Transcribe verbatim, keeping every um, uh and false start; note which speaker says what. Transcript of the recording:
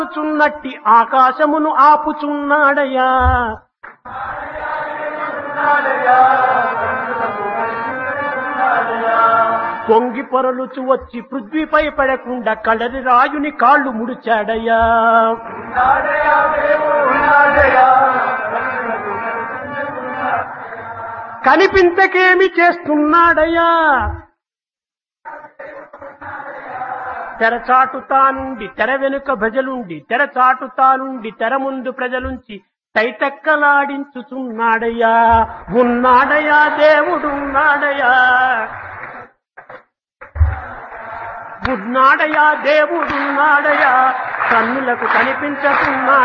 Speaker 1: చున్నట్టి ఆకాశమును ఆపుచున్నాడయ్యా. పొంగి పొరలుచు వచ్చి పృథ్వీపై పడకుండా కడరి రాయుని కాళ్ళు ముడిచాడయ్యా. కనిపించకేమి చేస్తున్నాడయ్యా. తెరచాటుతానుండి తెర వెనుక భజలుండి తెరచాటుతానుండి తెర ముందు ప్రజలుంచి తైతక్కలాడించుచున్నాడయ్యా. ఉన్నాడయ్యా దేవుడున్నాడయ్యా. ఉన్నాడయ్యా దేవుడున్నాడయ్యా. కన్నులకు కనిపించకున్నాడు.